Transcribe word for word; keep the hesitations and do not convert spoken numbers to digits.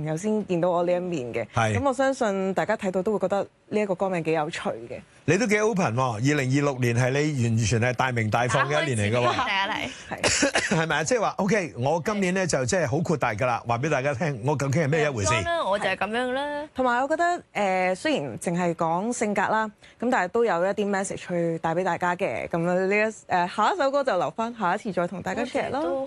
朋友先見到我呢一面嘅。 係。 咁我相信大家睇到都會覺得呢一個歌名幾有趣嘅。 你都幾 open 喎！二零二六年係你完全係大名大放嘅一年嚟㗎喎。 大家嚟。 係。 係咪啊？即係話 OK，我今年咧就即係好闊大㗎啦，話俾大家聽，我究竟係咩一回事？ 我就係咁樣啦。 同埋我覺得誒、呃，雖然淨係講性格啦，咁但係都有一啲 message 去帶俾大家嘅。咁樣呢一誒下一首歌就留翻下一次再同大家 share 咯。